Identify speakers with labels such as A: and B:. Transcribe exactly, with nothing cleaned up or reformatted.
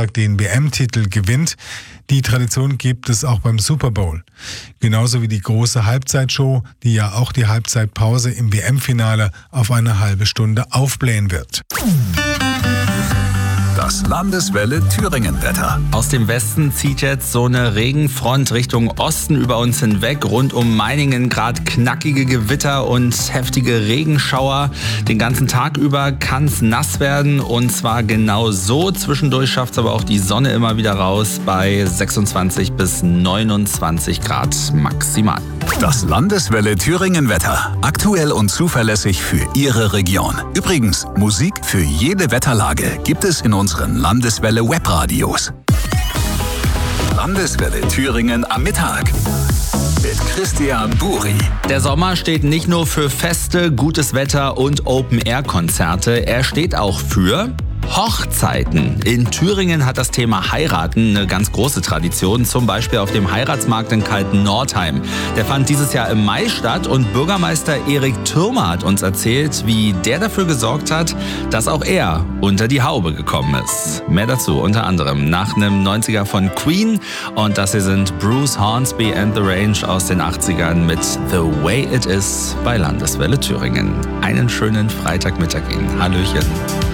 A: Samstag den W M-Titel gewinnt. Die Tradition gibt es auch beim Super Bowl. Genauso wie die große Halbzeitshow, die ja auch die Halbzeitpause im W M-Finale auf eine halbe Stunde aufblähen wird.
B: Das Landeswelle Thüringen-Wetter.
C: Aus dem Westen zieht jetzt so eine Regenfront Richtung Osten über uns hinweg. Rund um Meiningen gerade knackige Gewitter und heftige Regenschauer. Den ganzen Tag über kann es nass werden und zwar genau so. Zwischendurch schafft es aber auch die Sonne immer wieder raus bei sechsundzwanzig bis neunundzwanzig Grad maximal.
B: Das Landeswelle Thüringen-Wetter. Aktuell und zuverlässig für Ihre Region. Übrigens, Musik für jede Wetterlage gibt es in unseren Landeswelle Webradios. Landeswelle Thüringen am Mittag mit Christian Buri.
C: Der Sommer steht nicht nur für Feste, gutes Wetter und Open-Air-Konzerte. Er steht auch für Hochzeiten. In Thüringen hat das Thema Heiraten eine ganz große Tradition, zum Beispiel auf dem Heiratsmarkt in Kalten-Nordheim. Der fand dieses Jahr im Mai statt und Bürgermeister Erik Thürmer hat uns erzählt, wie der dafür gesorgt hat, dass auch er unter die Haube gekommen ist. Mehr dazu unter anderem nach einem neunziger von Queen und das hier sind Bruce Hornsby and the Range aus den achtzigern mit The Way It Is bei Landeswelle Thüringen. Einen schönen Freitagmittag Ihnen. Hallöchen.